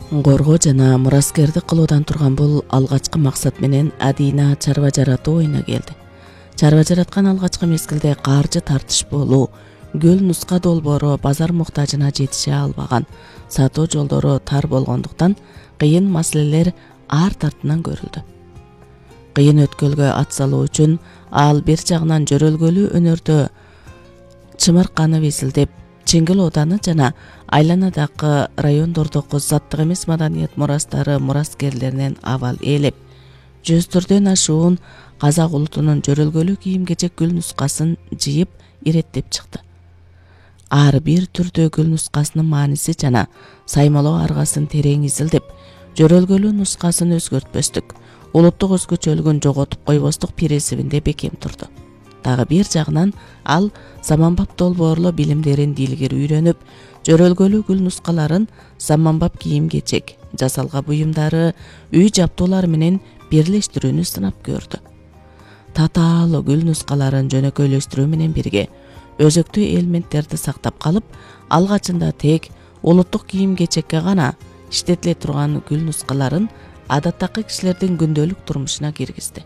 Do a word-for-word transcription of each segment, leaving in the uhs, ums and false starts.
Горго жана мураскерди кылуудан турган бул алгачкы максат менен Адина чарба жаратуу оюна келди. Чарба жараткан алгачкы мезгилде каржы тартышпуулуу, гүл нуска долбоору базар муктажына жетише албаган, сатуу жолдору тар болгондуктан кыйын маселелер ар тартынан көрүлдү. Кыйын өткөлгө ат салуу үчүн ал бир жагынан жөрөлгөлүү өнөрдө чымырканып эсилдеп, Чеңгел ооданы жана айланадагы райондордогу заттык эмес маданият мурастары мураскерлеринен абал ээлеп, жүз түрдөн ашуун казак улутунун жөрөлгөлүү кийим-кечек гүл нускасын жыйып иреттеп чыкты. Ар бир түрдүү гүл нускасынын мааниси жана саймалоо аргасын терең изилдеп, жөрөлгөлүү нускасын өзгөртпөстүк, улуттук өзгөчөлүгүн жоготуп койбостук принцибинде бекем турду. Дагы бир жагынан ал заманбап долбоорло билимдерин дилгер үйрөнүп, жөрөлгөлүү гүл нускаларын заманбап кийим-кечек, жасалга буюмдары, үй жаптуулары менен бирлештирүүнү сынап көрдү. Татаалуу гүл нускаларын жөнөкөйлөштүрүү менен бирге өзөктүү элементтерди сактап калып, алгачында тек улуттук кийим-кечекке гана иштетиле турган гүл нускаларын адаттагы кишилердин күндөлүк турмушуна киргизди.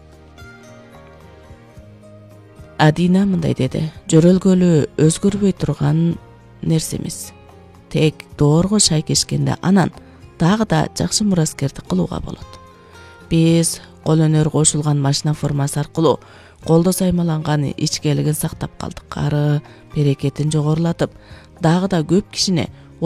Адина мындай деди: жөрөлгөлүү өзгөрбөй турган нерсе эмес. Тек доорго шайкешкенде анан дагы да жакшы мураскерди кылууга болот. Биз кол өнөр кошулган машина формасы аркылуу колдо саймаланган ичкелигин сактап калдык. Ары берекетин жогорулатып, дагы да көп кишини